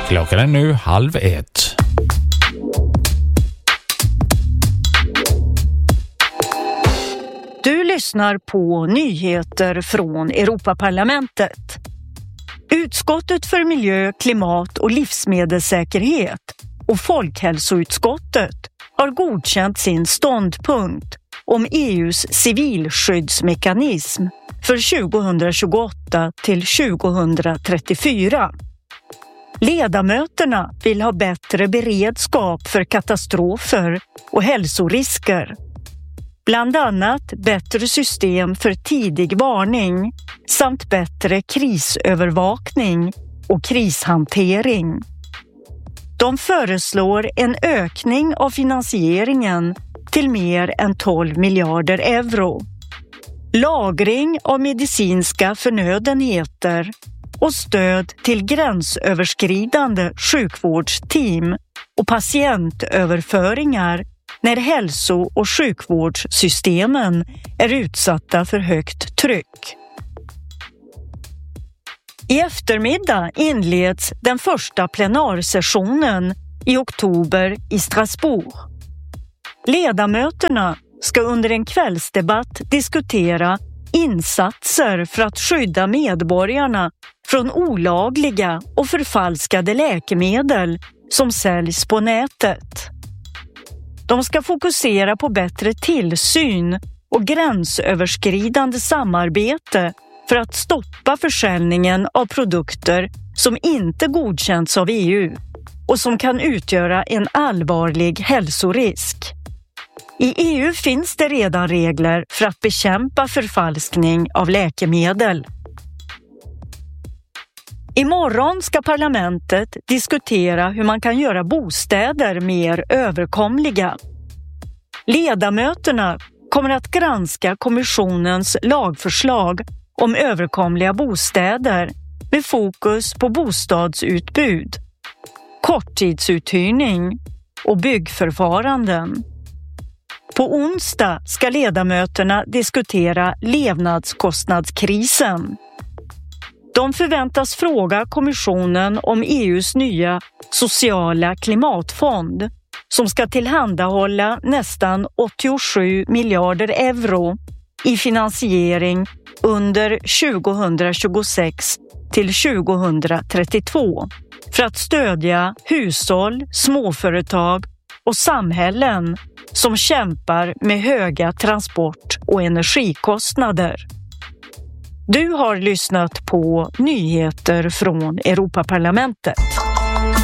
Klockan är nu 12:30. Du lyssnar på nyheter från Europaparlamentet. Utskottet för miljö, klimat och livsmedelssäkerhet och Folkhälsoutskottet har godkänt sin ståndpunkt om EUs civilskyddsmekanism för 2028 till 2034. Ledamöterna vill ha bättre beredskap för katastrofer och hälsorisker. Bland annat bättre system för tidig varning samt bättre krisövervakning och krishantering. De föreslår en ökning av finansieringen till mer än 12 miljarder euro. Lagring av medicinska förnödenheter och stöd till gränsöverskridande sjukvårdsteam och patientöverföringar när hälso- och sjukvårdssystemen är utsatta för högt tryck. I eftermiddag inleds den första plenarsessionen i oktober i Strasbourg. Ledamöterna ska under en kvällsdebatt diskutera insatser för att skydda medborgarna från olagliga och förfalskade läkemedel som säljs på nätet. De ska fokusera på bättre tillsyn och gränsöverskridande samarbete för att stoppa försäljningen av produkter som inte godkänts av EU och som kan utgöra en allvarlig hälsorisk. I EU finns det redan regler för att bekämpa förfalskning av läkemedel. Imorgon ska parlamentet diskutera hur man kan göra bostäder mer överkomliga. Ledamöterna kommer att granska kommissionens lagförslag om överkomliga bostäder med fokus på bostadsutbud, korttidsuthyrning och byggförfaranden. På onsdag ska ledamöterna diskutera levnadskostnadskrisen. De förväntas fråga kommissionen om EUs nya sociala klimatfond som ska tillhandahålla nästan 87 miljarder euro i finansiering under 2026 till 2032 för att stödja hushåll, småföretag och samhällen som kämpar med höga transport- och energikostnader. Du har lyssnat på nyheter från Europaparlamentet.